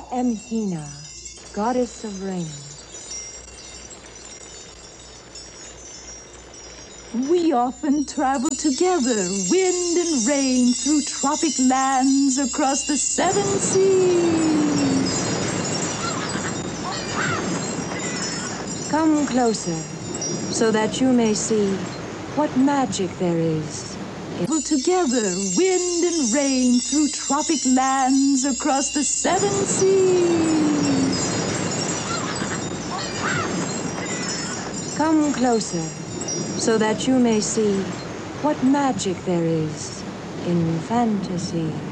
am Hina, goddess of rain. We often travel together, wind and rain, through tropic lands across the 7 seas. Come closer, so that you may see what magic there is. Travel together, wind and rain, through tropic lands across the 7 seas. Come closer, so that you may see what magic there is in fantasy.